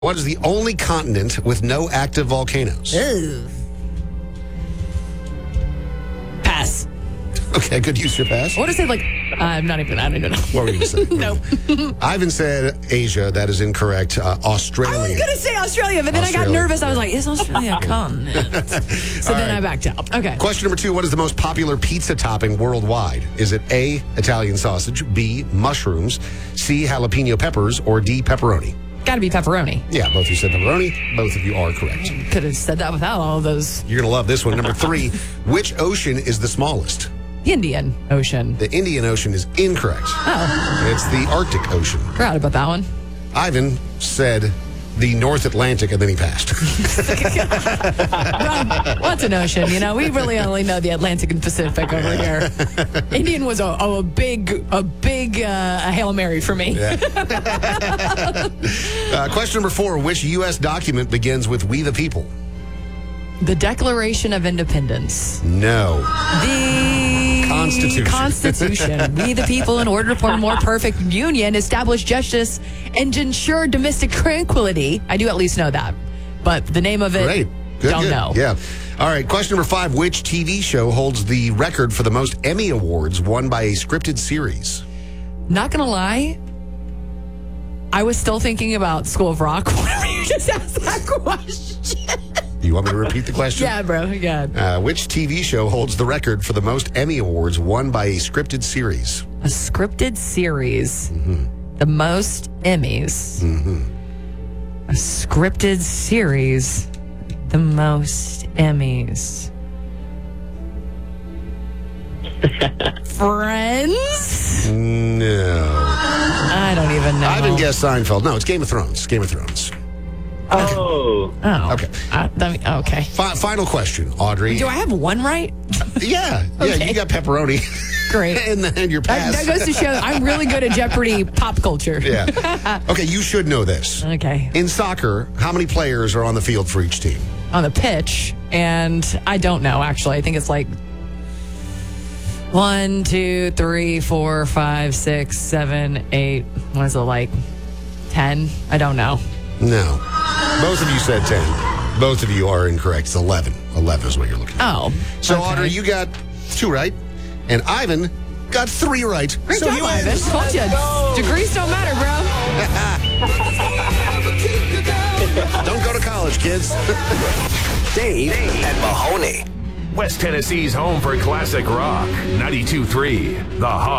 What is the only continent with no active volcanoes? Ew. Pass. Okay, good use your pass. I want to say, I don't even know. What were you going to say? Nope. Ivan said Asia. That is incorrect. Australia. I was going to say Australia, but then I got nervous. I was like, is Australia a continent? So then I backed out. Okay. Question number 2. What is the most popular pizza topping worldwide? Is it A, Italian sausage, B, mushrooms, C, jalapeno peppers, or D, pepperoni? Got to be pepperoni. Yeah, both of you said pepperoni. Both of you are correct. Could have said that without all of those. You're going to love this one. Number 3. Which ocean is the smallest? The Indian Ocean. The Indian Ocean is incorrect. Oh. It's the Arctic Ocean. Forgot about that one. Ivan said the North Atlantic, and then he passed. What's an ocean? We really only know the Atlantic and Pacific over here. Indian was a big Hail Mary for me. Yeah. Question number 4. Which U.S. document begins with "We the People"? The Declaration of Independence. No. The Constitution. We the people, in order to form a more perfect union, establish justice and ensure domestic tranquility. I do at least know that. But the name of it, Great. Don't know. Yeah. All right. Question number 5. Which TV show holds the record for the most Emmy Awards won by a scripted series? Not going to lie, I was still thinking about School of Rock whenever you just asked that question. Do you want me to repeat the question? Yeah, bro. Yeah. Which TV show holds the record for the most Emmy Awards won by a scripted series? A scripted series. Mm-hmm. The most Emmys. Mm-hmm. A scripted series. The most Emmys. Friends? No. I don't even know. I haven't guessed Seinfeld. No, it's Game of Thrones. Game of Thrones. Oh. Okay. Okay. Final question, Audrey. Do I have one right? Yeah. Yeah, Okay. you got pepperoni. Great. and then your pass. That goes to show I'm really good at Jeopardy pop culture. Yeah. Okay, you should know this. Okay. In soccer, how many players are on the field for each team? On the pitch, and I don't know, actually. I think it's 1, 2, 3, 4, 5, 6, 7, 8. What is it, 10? I don't know. No. Both of you said 10. Both of you are incorrect. It's 11. 11 is what you're looking at. Oh. So, okay. Audrey, you got 2 right, and Ivan got 3 right. Great so job, you Ivan. Told you. Degrees don't matter, bro. Don't go to college, kids. Dave and Mahoney. West Tennessee's home for classic rock. 92.3 The Hog.